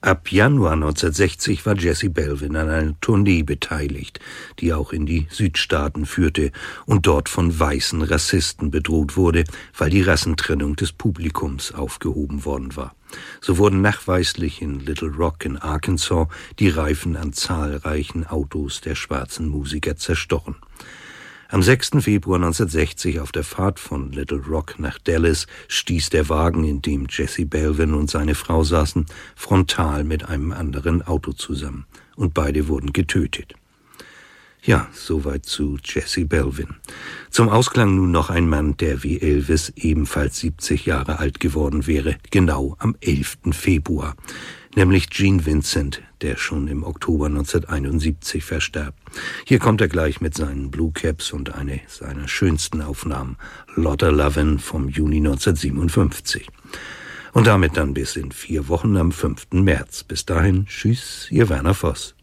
Ab Januar 1960 war Jesse Belvin an einer Tournee beteiligt, die auch in die Südstaaten führte und dort von weißen Rassisten bedroht wurde, weil die Rassentrennung des Publikums aufgehoben worden war. So wurden nachweislich in Little Rock in Arkansas die Reifen an zahlreichen Autos der schwarzen Musiker zerstochen. Am 6. Februar 1960 auf der Fahrt von Little Rock nach Dallas stieß der Wagen, in dem Jesse Belvin und seine Frau saßen, frontal mit einem anderen Auto zusammen und beide wurden getötet. Ja, soweit zu Jesse Belvin. Zum Ausklang nun noch ein Mann, der wie Elvis ebenfalls 70 Jahre alt geworden wäre, genau am 11. Februar. Nämlich Gene Vincent, der schon im Oktober 1971 verstarb. Hier kommt er gleich mit seinen Blue Caps und eine seiner schönsten Aufnahmen, Lotta Lovin' vom Juni 1957. Und damit dann bis in 4 Wochen am 5. März. Bis dahin, tschüss, Ihr Werner Voss.